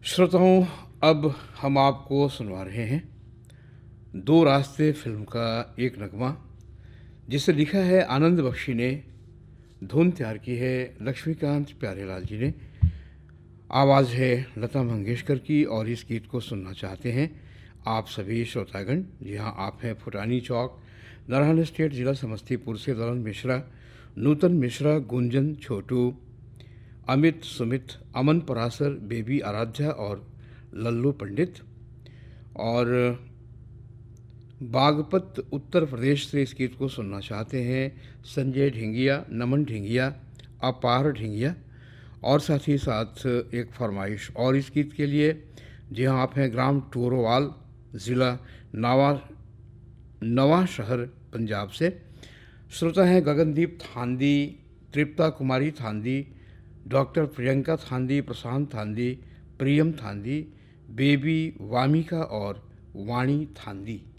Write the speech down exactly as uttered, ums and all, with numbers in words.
श्रोताओं, अब हम आपको सुनवा रहे हैं दो रास्ते फिल्म का एक नगमा, जिसे लिखा है आनंद बख्शी ने, धुन तैयार की है लक्ष्मीकांत प्यारेलाल जी ने, आवाज़ है लता मंगेशकर की। और इस गीत को सुनना चाहते हैं आप सभी श्रोतागण। जी हाँ, आप हैं फुटानी चौक, नारायण स्टेट, जिला समस्तीपुर से दलन मिश्रा, नूतन मिश्रा, गुंजन, छोटू, अमित, सुमित, अमन परासर, बेबी आराध्या और लल्लू पंडित। और बागपत उत्तर प्रदेश से इस गीत को सुनना चाहते हैं संजय ढिंगिया, नमन ढिंगिया, अपार ढिंगिया। और साथ ही साथ एक फरमाइश और इस गीत के लिए। जी हाँ, आप हैं ग्राम टोरोवाल, ज़िला नवा नवा शहर, पंजाब से। श्रोता हैं गगनदीप थांदी, तृप्ता कुमारी थांदी, डॉक्टर प्रियंका थांदी, प्रशांत थांदी, प्रियम थांदी, बेबी वामिका और वाणी थांदी।